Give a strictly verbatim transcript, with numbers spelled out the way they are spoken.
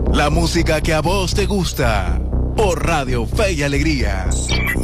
La música que a vos te gusta por Radio Fe y Alegría.